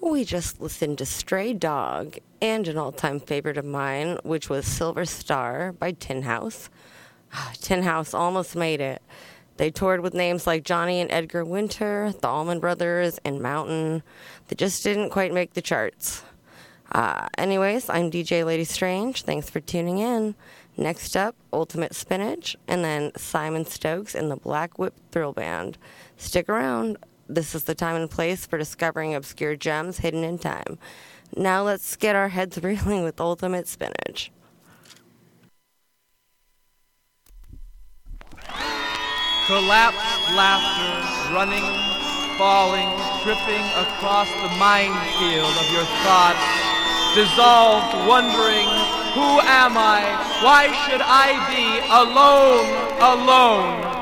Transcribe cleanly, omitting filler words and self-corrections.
We just listened to Stray Dog and an all-time favorite of mine, which was Silver Star by Tin House. Tin House almost made it. They toured with names like Johnny and Edgar Winter, the Allman Brothers, and Mountain. They just didn't quite make the charts. Anyways, I'm DJ Lady Strange. Thanks for tuning in. Next up, Ultimate Spinach, and then Simon Stokes and the Black Whip Thrill Band. Stick around. This is the time and place for discovering obscure gems hidden in time. Now let's get our heads reeling with Ultimate Spinach. Collapsed laughter, running, falling, tripping across the minefield of your thoughts. Dissolved, wondering, who am I? Why should I be alone, alone?